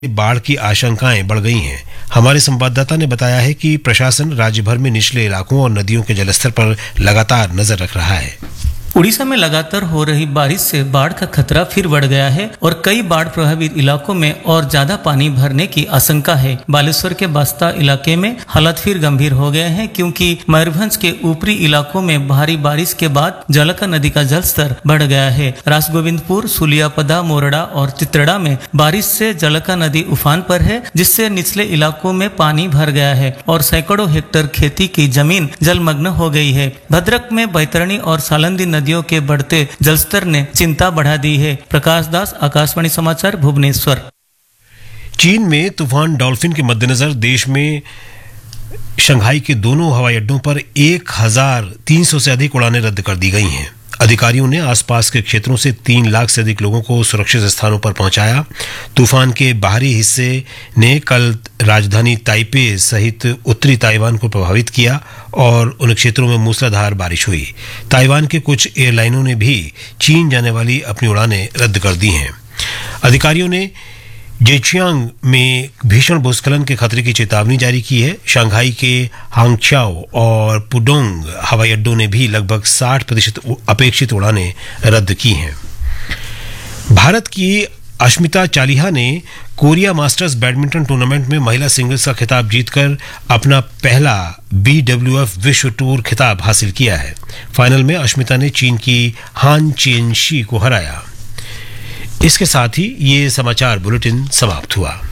बाढ़ की आशंकाएं बढ़ गई हैं। हमारे संवाददाता ने बताया है कि प्रशासन राज्य भर में निचले इलाकों और नदियों के जलस्तर पर लगातार नजर रख रहा है। उड़ीसा में लगातार हो रही बारिश से बाढ़ का खतरा फिर बढ़ गया है और कई बाढ़ प्रभावित इलाकों में और ज्यादा पानी भरने की आशंका है। बालेश्वर के बास्ता इलाके में हालात फिर गंभीर हो गए हैं क्योंकि मयूरभंज के ऊपरी इलाकों में भारी बारिश के बाद जलका नदी का जलस्तर बढ़ गया है। रासगोविंदपुर, सुलियापदा, मोरडा और चित्रड़ा में बारिश से जलका नदी उफान पर है, जिससे निचले इलाकों में पानी भर गया है और सैकड़ों हेक्टेयर खेती की जमीन जलमग्न हो गई है। भद्रक में बैतरणी और सालंदी नदियों के बढ़ते जलस्तर ने चिंता बढ़ा दी है। प्रकाश दास, आकाशवाणी समाचार, भुवनेश्वर। चीन में तूफान डॉल्फिन के मद्देनजर देश में शंघाई के दोनों हवाई अड्डों पर 1300 से अधिक उड़ानें रद्द कर दी गई हैं। अधिकारियों ने आसपास के क्षेत्रों से 3 लाख से अधिक लोगों को सुरक्षित स्थानों पर पहुंचाया। तूफान के बाहरी हिस्से ने कल राजधानी ताइपे सहित उत्तरी ताइवान को प्रभावित किया और उन क्षेत्रों में मूसलाधार बारिश हुई। ताइवान के कुछ एयरलाइनों ने भी चीन जाने वाली अपनी उड़ानें रद्द कर दी हैं। अधिकारियों ने जेचियांग में भीषण भूस्खलन के खतरे की चेतावनी जारी की है। शंघाई के हांगचाओ और पुडोंग हवाई अड्डों ने भी लगभग 60% अपेक्षित उड़ानें रद्द की हैं। भारत की अश्मिता चालिहा ने कोरिया मास्टर्स बैडमिंटन टूर्नामेंट में महिला सिंगल्स का खिताब जीतकर अपना पहला BWF विश्व टूर खिताब हासिल किया है। फाइनल में अश्मिता ने चीन की हान चेनशी को हराया। इसके साथ ही ये समाचार बुलेटिन समाप्त हुआ।